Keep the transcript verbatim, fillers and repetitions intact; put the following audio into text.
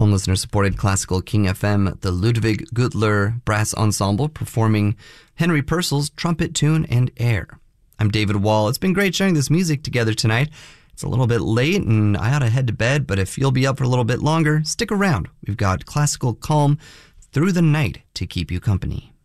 on listener-supported Classical King F M, the Ludwig Gutler Brass Ensemble performing Henry Purcell's trumpet tune and air. I'm David Wall. It's been great sharing this music together tonight. It's a little bit late and I ought to head to bed, but if you'll be up for a little bit longer, stick around. We've got classical calm through the night to keep you company.